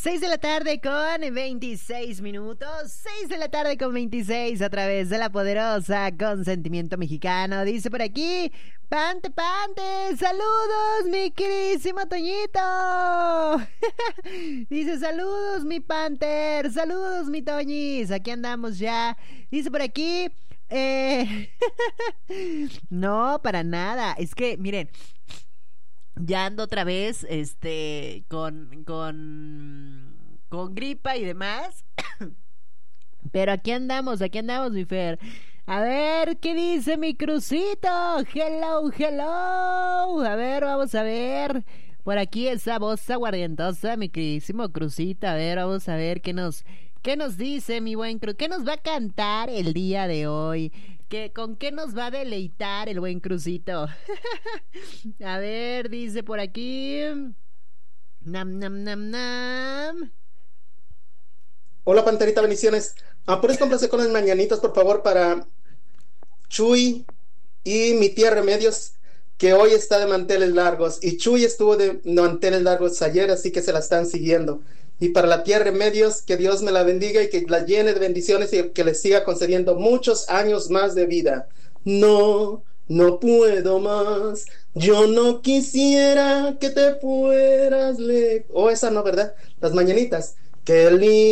6 de la tarde con 26 minutos. 6 de la tarde con 26 a través de la poderosa Consentimiento Mexicano. Dice por aquí, Pante, Pante, saludos, mi queridísimo Toñito. Dice, saludos, mi Panther, saludos, mi Toñis. Aquí andamos ya. Dice por aquí, no, para nada. Es que, miren, ya ando otra vez, con gripa y demás. Pero aquí andamos, mi Fer. A ver, ¿qué dice mi Crucito? Hello, hello. A ver, vamos a ver. Por aquí esa voz aguardientosa, mi queridísimo Crucito. A ver, vamos a ver qué nos dice mi buen Cruz. ¿Qué nos va a cantar el día de hoy? ¿Con qué nos va a deleitar el buen Crucito? A ver, dice por aquí. Nam, nam, nam, nam. Hola, Panterita, bendiciones. ¿Puedes complacer con las mañanitas, por favor, para Chuy y mi tía Remedios, que hoy está de manteles largos? Y Chuy estuvo de manteles largos ayer, así que se la están siguiendo. Y para la tía Remedios, que Dios me la bendiga y que la llene de bendiciones y que le siga concediendo muchos años más de vida. No, no puedo más. Yo no quisiera que te fueras lejos. Oh, esa no, ¿verdad? Las mañanitas. Qué lindo.